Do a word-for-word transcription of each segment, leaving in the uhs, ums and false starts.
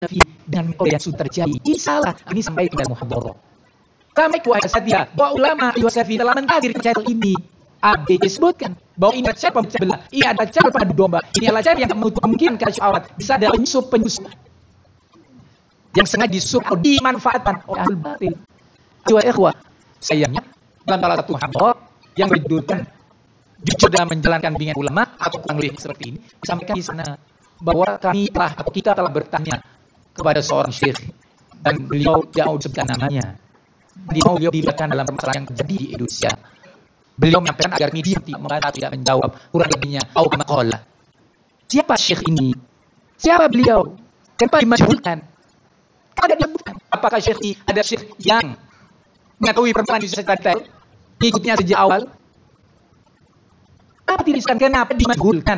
dengan metode yang sudah terjadi. Ini salah. Ini sampai ke muhadharah. Kami kuasa saja bahwa ulama Yusafi telah mengkadir channel ini. A B disebutkan bahwa ini adalah cara pemecah belah, ini adalah cara padu domba, ini adalah cara yang memungkinkan syahwat bisa ada penyusup-penyusup yang sengaja disup atau dimanfaatkan oleh ahli batil. Dua ikhwah, sayangnya dalam salah satu muhadharah yang berjudulkan jujur dalam menjalankan bimbingan ulama atau kurang lebih seperti ini, disampaikan di sana bahwa kami telah atau kita telah bertanya kepada seorang syekh dan beliau jauh disebutkan namanya. Beliau beliau dilibatkan dalam permasalahan yang terjadi di Indonesia. Beliau menyampaikan agar media tidak membantah, tidak menjawab, kurang lebihnya au kama qala. Siapa syekh ini? Siapa beliau? Kenapa dimajhulkan? Ada disebutkan. Apakah syekh ini ada syekh yang mengetahui permasalahan Indonesia secara detail, mengikutnya sejak awal? Apa tuliskan kenapa dimajhulkan?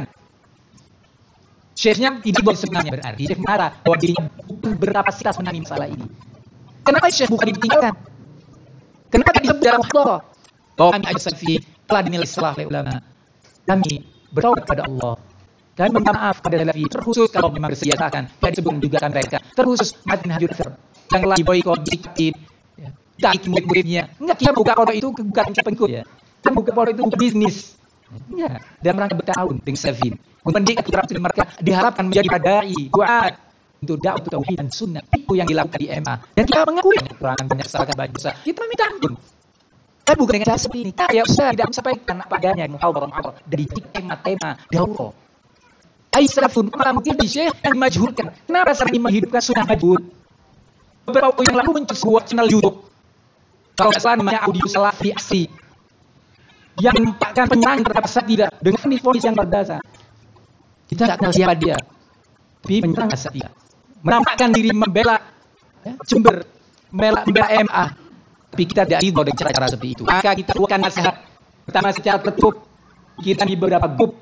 Syekhnya tidak boleh sebenarnya berarti syekh marah bahwa dirinya bukan berkapasitas menangani masalah ini. Kenapa syekh bukan ditinggalkan? Kenapa disebut dalam muhadharah bahwa kami As-Salafi telah dinilai salah oleh ulama? Kami bertaubat kepada Allah. Kami meminta maaf pada Salafi, terkhusus kalau memang bersiatakan dan sebelum juga mereka, terkhusus Madinah Hajur yang telah diboikot, dikit, tak murid-muridnya. Enggak, kita buka pondok itu bukan pengikut ya. Kita buka pondok itu untuk bisnis. Ya, dalam rangka bertahun dengan Salafi. Mendidik putra putri mereka diharapkan menjadi dai, duat untuk dakwah tauhid dan sunnah. Itu yang dilakukan di M A. Dan kita mengakui kekurangan banyak kesalahan banyak dosa. Kita minta ampun. Tapi bukan dengan cara seperti ini. Kita ya usah tidak menyampaikan apa adanya muhadharah dari tema-tema daurah. Ai salafun malah mungkin di syekh yang majhulkan. Kenapa sering menghidupkan sunnah majhul? Beberapa waktu yang lalu muncul sebuah channel YouTube. Kalau tidak salah namanya Audio Salafi Asri. Yang menampakkan penyerangan terhadap Asatidz dengan vonis yang berdasar. Kita tidak kenal siapa dia. Tapi menyerang Asatidz. Menampakkan diri membela ya, Jember, membela, membela M A. Tapi kita tidak ridho dengan cara-cara seperti itu. Maka kita lakukan nasihat. Pertama secara tertutup. Kita di beberapa grup.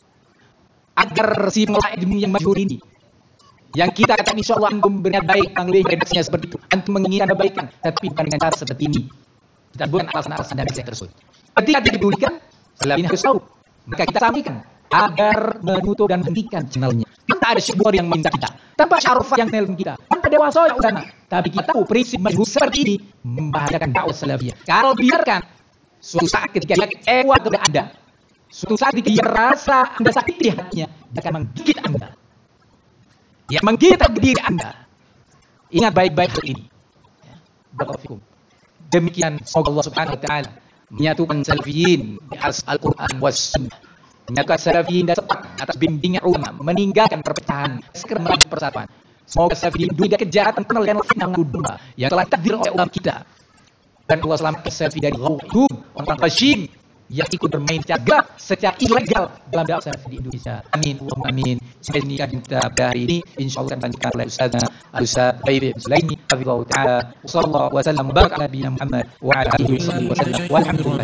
Agar si pengelola ilmu yang masyhur ini. Yang kita katakan insya Allah antum berniat baik. Panggil redaksinya seperti itu. Antum menginginkan kebaikan. Tapi bukan dengan cara seperti ini. Kita bukan alasan-alasan dari saya tersebut. Ketika dipedulikan, Salafi harus tahu. Maka kita sampaikan. Agar menutup dan menghentikan channelnya. Kita ada syukur yang meminta kita. Tanpa syarufah yang menelpon kita. Tanpa dewasa yang utama. Tapi kita tahu prinsip masyhur seperti ini. Membahayakan dakwah salafiyah. Kalau biarkan. Suatu saat ketika dia kecewa kepada Anda. Suatu saat ketika dia rasa Anda sakit di hatinya. Dia akan menggigit Anda. Dia menggigit diri Anda. Ingat baik-baik hal ini. Barakallahu. Demikian semoga Allah Subhanahu wa taala menyatukan salafiyin di atas Al-Qur'an was sunnah. Menyatukan salafiyin dan sepakat atas bimbingan ulama, meninggalkan perpecahan, segera meraih persatuan. Semoga salafiyin dunia kejahatan penilaian fitnah domba yang telah takdir oleh ulama kita. Dan Allah selamatkan salafi dari ghawtub, orang fashim yang ikut bermain secara secara ilegal dalam dakwah salafi di Indonesia. Amin, Allahumma amin. Sampai ini kan kita pada hari ini insyaallah akan dilanjutkan oleh Ustazna Al-Ustaz Baibir Sulaimi hafizahullah taala. Wassallallahu wasallam barak ala nabiyina Muhammad wa ala alihi wasallam. Walhamdulillah.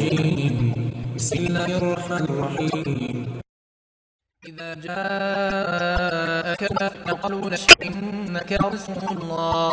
Bismillahirrahmanirrahim. إذا جاءك قالوا إنك رسول الله